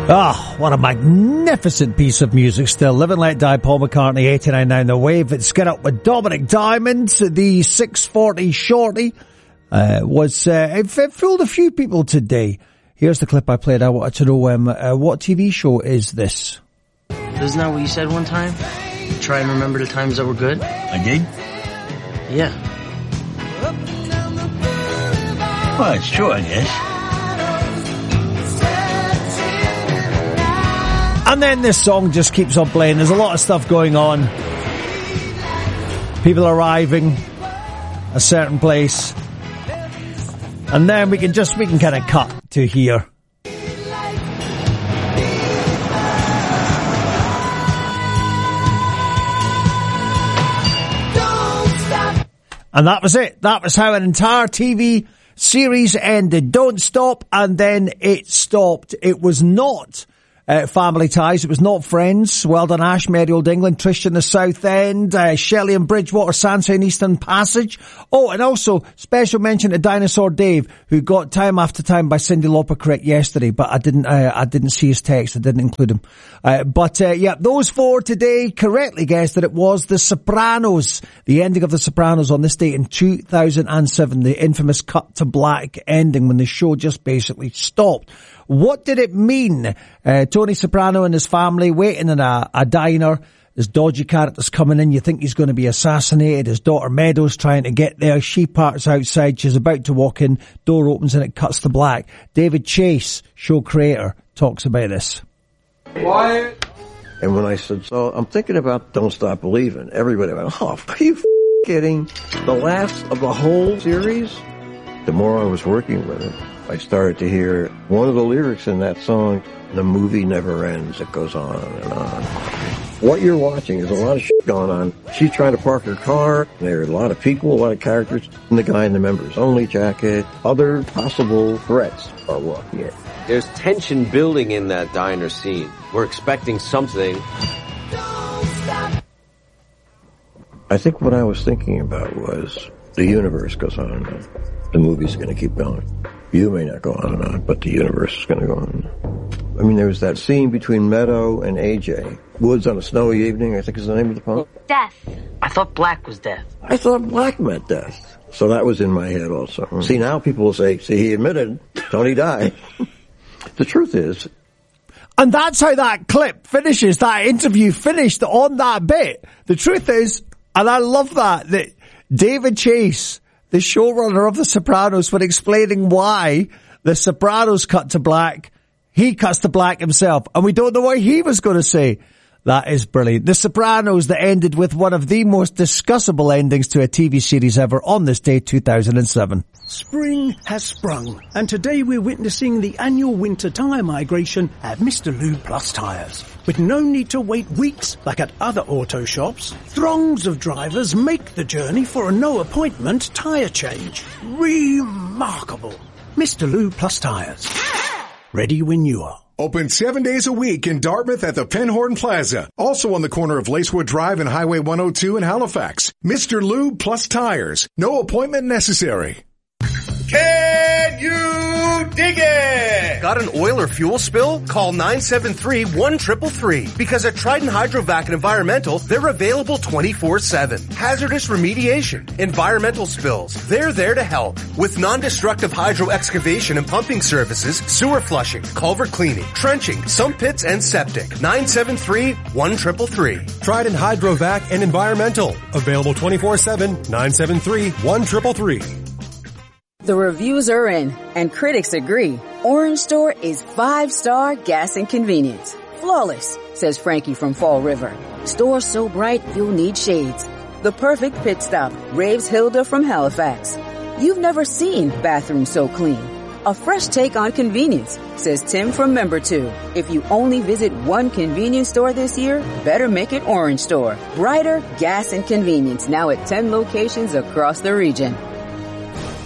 Oh, what a magnificent piece of music still. Live and Let Die, Paul McCartney, 89.9 The Wave. It's Get Up with Dominic Diamond. The 640 shorty it fooled a few people today. Here's the clip I played. I wanted to know what TV show is this? Isn't that what you said one time? Try and remember the times that were good? I did? Yeah. Well, it's true, I guess. And then this song just keeps on playing. There's a lot of stuff going on. People arriving a certain place. And then we can kind of cut to here. And that was it. That was how an entire TV series ended. Don't stop, and then it stopped. It was not Family Ties. It was not Friends. Well done, Ash, Merry Old England, Trish in the South End, Shelley and Bridgewater, Sansa in Eastern Passage. Oh, and also special mention to Dinosaur Dave, who got Time After Time by Cyndi Lauper correct yesterday, but I didn't see his text. I didn't include him. Yeah, those four today correctly guessed that it was The Sopranos. The ending of The Sopranos on this date in 2007, the infamous cut to black ending when the show just basically stopped. What did it mean? Tony Soprano and his family waiting in a diner. His dodgy character's coming in. You think he's going to be assassinated. His daughter Meadows trying to get there. She parks outside. She's about to walk in. Door opens and it cuts to black. David Chase, show creator, talks about this. Quiet. And when I said, so I'm thinking about Don't Stop Believing, everybody went, oh, are you kidding? The last of the whole series? The more I was working with it, I started to hear one of the lyrics in that song, the movie never ends, it goes on and on. What you're watching is a lot of shit going on. She's trying to park her car, there are a lot of people, a lot of characters, and the guy in the members only jacket, other possible threats are walking in. There's tension building in that diner scene. We're expecting something. I think what I was thinking about was the universe goes on and on. The movie's going to keep going. You may not go on and on, but the universe is going to go on. I mean, there was that scene between Meadow and AJ. Woods on a Snowy Evening, I think is the name of the poem. Death. I thought black was death. I thought black meant death. So that was in my head also. See, now people will say, see, he admitted Tony died. The truth is. And that's how that clip finishes, that interview finished on that bit. The truth is, and I love that David Chase, the showrunner of The Sopranos, when explaining why The Sopranos cut to black, he cuts to black himself. And we don't know what he was going to say. That is brilliant. The Sopranos that ended with one of the most discussable endings to a TV series ever on this day, 2007. Spring has sprung, and today we're witnessing the annual winter tyre migration at Mr. Lube Plus Tyres. With no need to wait weeks like at other auto shops, throngs of drivers make the journey for a no-appointment tyre change. Remarkable. Mr. Lube Plus Tyres. Ready when you are. Open 7 days a week in Dartmouth at the Penhorn Plaza. Also on the corner of Lacewood Drive and Highway 102 in Halifax. Mr. Lube Plus Tires. No appointment necessary. Can you dig it? Got an oil or fuel spill? Call 973-1333. Because at Trident Hydrovac and Environmental, they're available 24/7. Hazardous remediation, environmental spills, they're there to help. With non-destructive hydro excavation and pumping services, sewer flushing, culvert cleaning, trenching, sump pits, and septic. 973-1333. Trident Hydrovac and Environmental. Available 24/7, 973-1333. The reviews are in, and critics agree. Orange Store is 5-star gas and convenience. Flawless, says Frankie from Fall River. Store so bright you'll need shades. The perfect pit stop, raves Hilda from Halifax. You've never seen bathrooms so clean. A fresh take on convenience, says Tim from Member 2. If you only visit one convenience store this year, better make it Orange Store. Brighter gas and convenience now at 10 locations across the region.